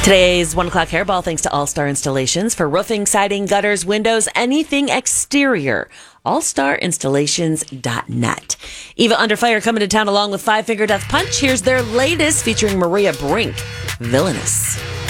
Today's 1 o'clock hairball thanks to All Star Installations for roofing, siding, gutters, windows, anything exterior. AllStarInstallations.net. Eva Under Fire coming to town along with Five Finger Death Punch. Here's their latest featuring Maria Brink, Villainous.